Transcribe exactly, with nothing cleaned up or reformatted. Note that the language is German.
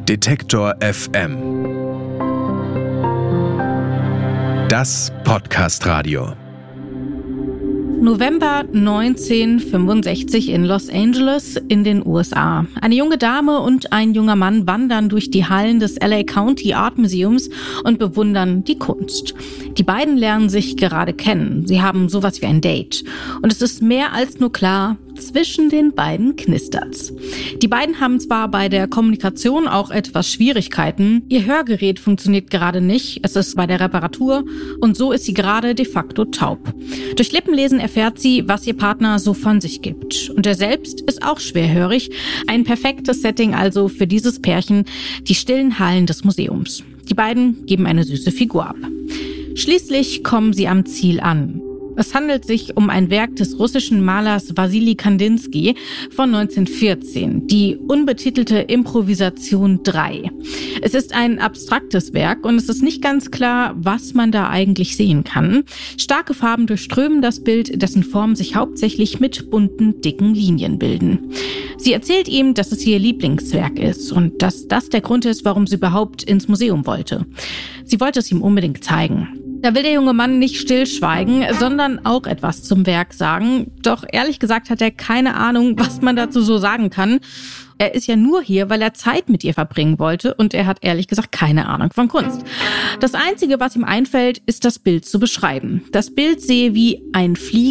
Detektor F M. Das Podcast-Radio. November neunzehnhundertfünfundsechzig in Los Angeles in den U S A. Eine junge Dame und ein junger Mann wandern durch die Hallen des L A County Art Museums und bewundern die Kunst. Die beiden lernen sich gerade kennen. Sie haben sowas wie ein Date. Und es ist mehr als nur klar, zwischen den beiden knistert's. Die beiden haben zwar bei der Kommunikation auch etwas Schwierigkeiten. Ihr Hörgerät funktioniert gerade nicht. Es ist bei der Reparatur. Und so ist sie gerade de facto taub. Durch Lippenlesen erfährt sie, was ihr Partner so von sich gibt. Und er selbst ist auch schwerhörig. Ein perfektes Setting also für dieses Pärchen, die stillen Hallen des Museums. Die beiden geben eine süße Figur ab. Schließlich kommen sie am Ziel an. Es handelt sich um ein Werk des russischen Malers Wassili Kandinsky von neunzehnhundertvierzehn, die unbetitelte Improvisation drei. Es ist ein abstraktes Werk und es ist nicht ganz klar, was man da eigentlich sehen kann. Starke Farben durchströmen das Bild, dessen Formen sich hauptsächlich mit bunten, dicken Linien bilden. Sie erzählt ihm, dass es ihr Lieblingswerk ist und dass das der Grund ist, warum sie überhaupt ins Museum wollte. Sie wollte es ihm unbedingt zeigen. Da will der junge Mann nicht stillschweigen, sondern auch etwas zum Werk sagen. Doch ehrlich gesagt hat er keine Ahnung, was man dazu so sagen kann. Er ist ja nur hier, weil er Zeit mit ihr verbringen wollte und er hat ehrlich gesagt keine Ahnung von Kunst. Das Einzige, was ihm einfällt, ist das Bild zu beschreiben. Das Bild sehe wie ein Flieger